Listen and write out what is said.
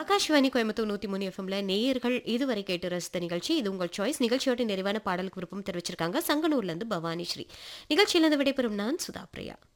ஆகாஷ்வாணி கோயம்புத்தூர் 103 எஃப்எம்ல நேயர்கள் இதுவரை கேட்டு ரசித்த நிகழ்ச்சி இது உங்கள் சாய்ஸ். நிகழ்ச்சியோட நிறைவான பாடலுக்கு விருப்பம் தெரிவிச்சிருக்காங்க சங்கனூர்ல இருந்து பவானி ஸ்ரீ. நிகழ்ச்சியிலிருந்து விடைபெறும் நான் சுதா பிரியா.